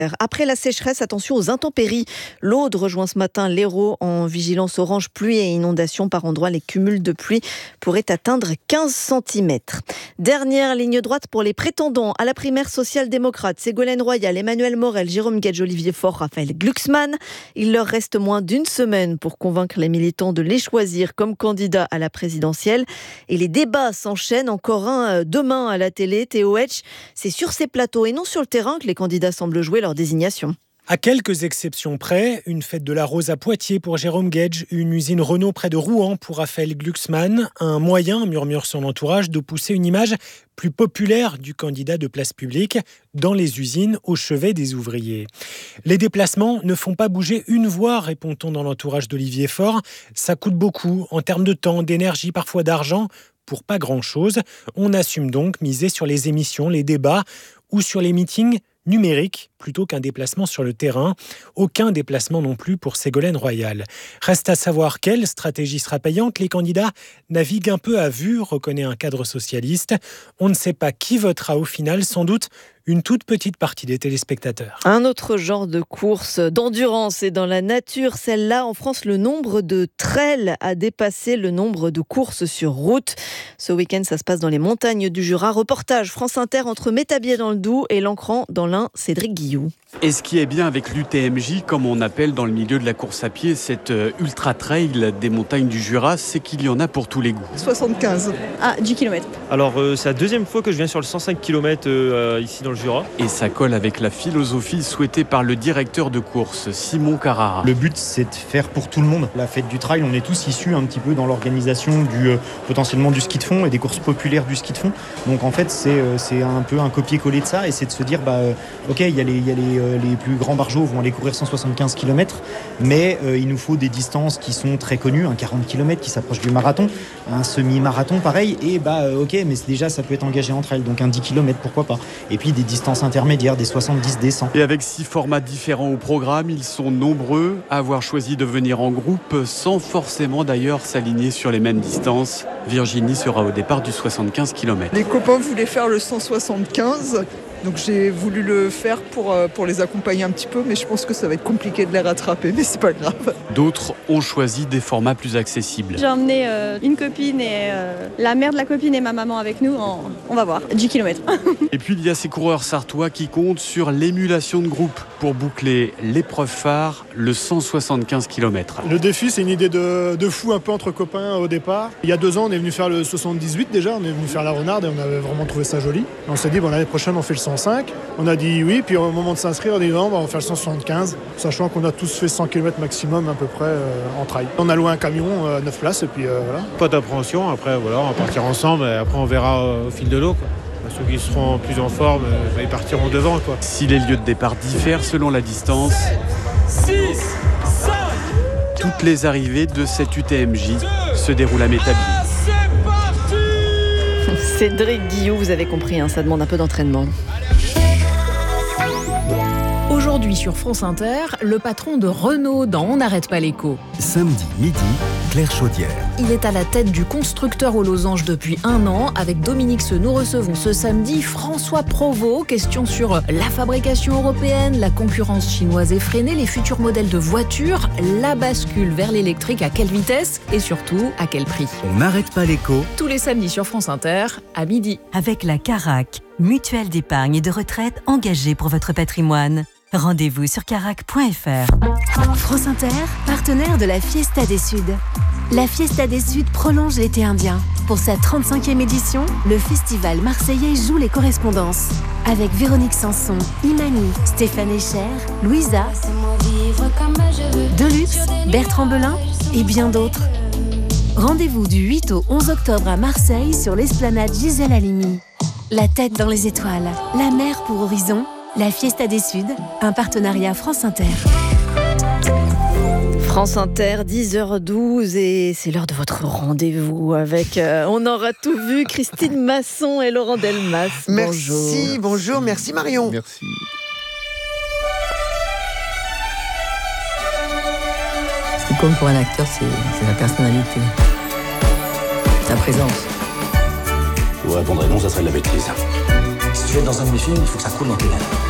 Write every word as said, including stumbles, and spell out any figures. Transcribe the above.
Après la sécheresse, attention aux intempéries. L'Aude rejoint ce matin l'Hérault en vigilance orange pluie et inondation. Par endroits, les cumuls de pluie pourraient atteindre quinze centimètres. Dernière ligne droite pour les prétendants à la primaire social-démocrate. Ségolène Royal, Emmanuel Morel, Jérôme Guedj, Olivier Faure, Raphaël Glucksmann. Il leur reste moins d'une semaine pour convaincre les militants de les choisir comme candidats à la présidentielle. Et les débats s'enchaînent. Encore un demain à la télé. Théo Hetch, c'est sur ces plateaux et non sur le terrain que les candidats semblent jouer leur désignation. À quelques exceptions près, une fête de la rose à Poitiers pour Jérôme Guedj, une usine Renault près de Rouen pour Raphaël Glucksmann, un moyen, murmure son entourage, de pousser une image plus populaire du candidat de place publique dans les usines au chevet des ouvriers. Les déplacements ne font pas bouger une voix, répond-on dans l'entourage d'Olivier Faure. Ça coûte beaucoup en termes de temps, d'énergie, parfois d'argent, pour pas grand-chose. On assume donc miser sur les émissions, les débats ou sur les meetings numérique plutôt qu'un déplacement sur le terrain. Aucun déplacement non plus pour Ségolène Royal. Reste à savoir quelle stratégie sera payante. Les candidats naviguent un peu à vue, reconnaît un cadre socialiste. On ne sait pas qui votera au final, sans doute une toute petite partie des téléspectateurs. Un autre genre de course d'endurance est dans la nature. Celle-là, en France, le nombre de trails a dépassé le nombre de courses sur route. Ce week-end, ça se passe dans les montagnes du Jura. Reportage France Inter entre Métabier dans le Doubs et l'Ancran dans l'Ain, Cédric Guillou. Et ce qui est bien avec l'U T M J, comme on appelle dans le milieu de la course à pied, cette ultra trail des montagnes du Jura, c'est qu'il y en a pour tous les goûts. soixante-quinze. Ah, dix kilomètres. Alors, euh, c'est la deuxième fois que je viens sur le cent cinq kilomètres euh, ici dans le Jura. Et ça colle avec la philosophie souhaitée par le directeur de course, Simon Carrara. Le but, c'est de faire pour tout le monde. La fête du trail, on est tous issus un petit peu dans l'organisation du euh, potentiellement du ski de fond et des courses populaires du ski de fond. Donc en fait, c'est, euh, c'est un peu un copier-coller de ça et c'est de se dire, bah, euh, ok, il y a les, il y a les, euh, les plus grands barjots vont aller courir cent soixante-quinze kilomètres, mais euh, il nous faut des distances qui sont très connues, un quarante kilomètres qui s'approche du marathon, un semi-marathon pareil, et bah euh, ok, mais déjà ça peut être engagé entre elles, donc un dix kilomètres, pourquoi pas. Et puis des distances intermédiaires, des soixante-dix, des cent. Et avec six formats différents au programme, ils sont nombreux à avoir choisi de venir en groupe sans forcément d'ailleurs s'aligner sur les mêmes distances. Virginie sera au départ du soixante-quinze kilomètres. Les copains voulaient faire le cent soixante-quinze. Donc j'ai voulu le faire pour, pour les accompagner un petit peu, mais je pense que ça va être compliqué de les rattraper, mais c'est pas grave. D'autres ont choisi des formats plus accessibles. J'ai emmené euh, une copine et euh, la mère de la copine et ma maman avec nous. En, on va voir, dix kilomètres. Et puis il y a ces coureurs sartois qui comptent sur l'émulation de groupe pour boucler l'épreuve phare, le cent soixante-quinze kilomètres. Le défi, c'est une idée de, de fou un peu entre copains au départ. Il y a deux ans, on est venu faire le soixante-dix-huit déjà, on est venu faire la Renarde et on avait vraiment trouvé ça joli. On s'est dit, bon, l'année prochaine, on fait le cent cinq. On a dit oui, puis au moment de s'inscrire, on a dit non, on va faire le cent soixante-quinze, sachant qu'on a tous fait cent kilomètres maximum à peu près euh, en trail. On a loué un camion, euh, neuf places, et puis euh, voilà. Pas d'appréhension, après voilà, on va partir ensemble, et après on verra euh, au fil de l'eau, quoi. Ceux qui seront plus en forme, euh, ils partiront devant, quoi. Si les lieux de départ diffèrent selon la distance, six, cinq, toutes les arrivées de cette U T M J se déroulent à Métabier. Cédric Guillou, vous avez compris, hein, ça demande un peu d'entraînement. Aujourd'hui sur France Inter, le patron de Renault dans On n'arrête pas l'écho. Samedi midi, Claire Chaudière. Il est à la tête du constructeur aux losanges depuis un an. Avec Dominique Seux, nous recevons ce samedi François Provost. Question sur la fabrication européenne, la concurrence chinoise effrénée, les futurs modèles de voitures, la bascule vers l'électrique, à quelle vitesse et surtout à quel prix. On n'arrête pas l'écho. Tous les samedis sur France Inter, à midi. Avec la Carac, mutuelle d'épargne et de retraite engagée pour votre patrimoine. Rendez-vous sur carac point f r. France Inter, partenaire de la Fiesta des Suds. La Fiesta des Suds prolonge l'été indien. Pour sa trente-cinquième édition, le festival marseillais joue les correspondances. Avec Véronique Sanson, Imani, Stéphane Echer, Louisa, Deluxe, Bertrand Belin et bien d'autres. Rendez-vous du huit au onze octobre à Marseille sur l'esplanade Gisèle Halimi. La tête dans les étoiles, la mer pour horizon. La Fiesta des Suds, un partenariat France Inter. France Inter, dix heures douze, et c'est l'heure de votre rendez-vous avec, euh, on aura tout vu, Christine Masson et Laurent Delmas. Merci, bonjour. bonjour, merci Marion. Merci. Ce qui compte pour un acteur, c'est, c'est sa personnalité, sa présence. Je vous répondrai non, ça serait de la bêtise. Si tu veux être dans un de mes films, il faut que ça coule dans tes veines.